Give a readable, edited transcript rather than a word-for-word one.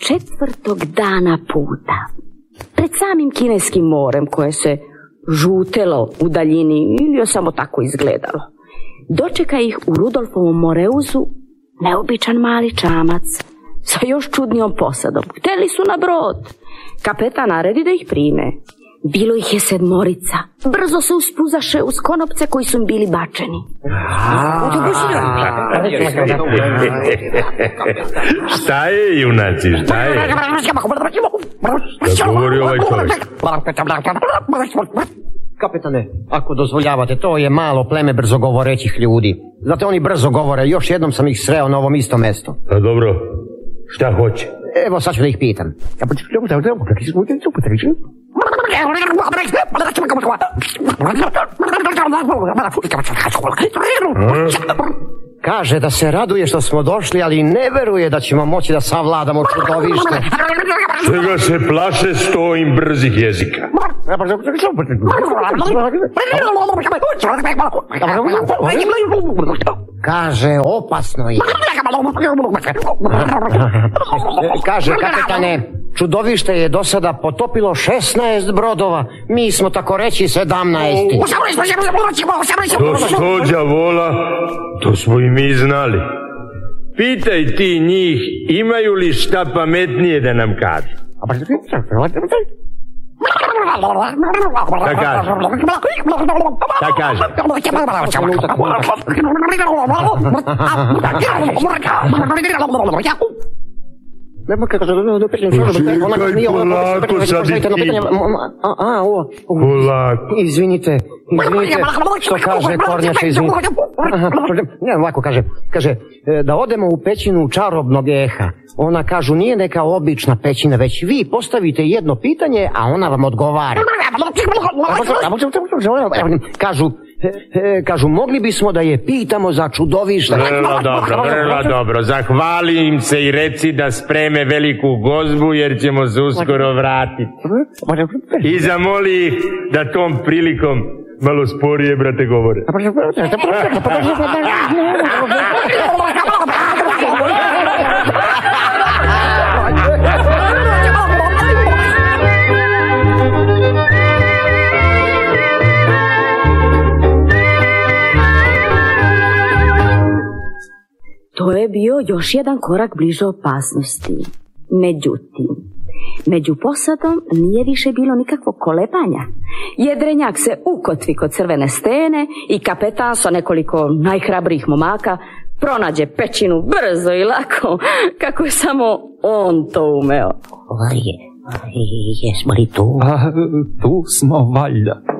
4. dana puta, pred samim kineskim morem koje se žutelo u daljini ili je samo tako izgledalo, dočeka ih u Rudolfovom Moreuzu neobičan mali čamac sa još čudnijom posadom. Hteli su na brod. Kapetan naredi da ih prime. Bilo ih je 7. Brzo se uspuzaše uz konopce koji su im bili bačeni. Šta je, junaci, šta je? Da govori ovaj čovjek. Kapetane, ako dozvoljavate, to je malo pleme brzogovorećih ljudi. Znate, oni brzo govore, još jednom sam ih sreo na ovom istom mestu. A dobro, šta hoće? Evo, sad ću da ih pitam. Kaže da se raduje što smo došli, ali ne veruje da ćemo moći da savladamo čudovište. Čega se plaše 100 im brzih jezika? Kaže, opasno je. Kaže, kapetane, čudovište je do sada potopilo 16 brodova. Mi smo tako reći 17. To 100 đavola, to smo i mi znali. Pitaj ti njih, imaju li šta pametnije da nam kažu? Šta kaže? Šta kaže? Izvinite, što kaže Kornjača, izvinite. Ne, ovako kaže, da odemo u pećinu čarobnog eha. Ona kažu, nije neka obična pećina, već vi postavite jedno pitanje, a ona vam odgovara. Kažu, mogli bismo da je pitamo za čudovište. Vrlo dobro, zahvali im se i reci da spreme veliku gozbu, jer ćemo se uskoro vratiti. I zamoli ih da tom prilikom malo sporije, brate, govore. To je bio još jedan korak bliže opasnosti. Međutim, među posadom nije više bilo nikakvog kolebanja. Jedrenjak se ukotvi kod crvene stene i kapetan sa nekoliko najhrabrijih momaka pronađe pećinu brzo i lako, kako je samo on to umeo. Jesmo li tu? Tu smo valjda.